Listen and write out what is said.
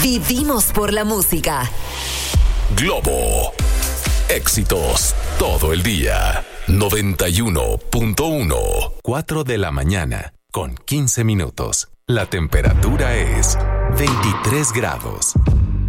Vivimos por la música. Globo. Éxitos todo el día. 91.1. 4 de la mañana con 15 minutos. La temperatura es 23 grados.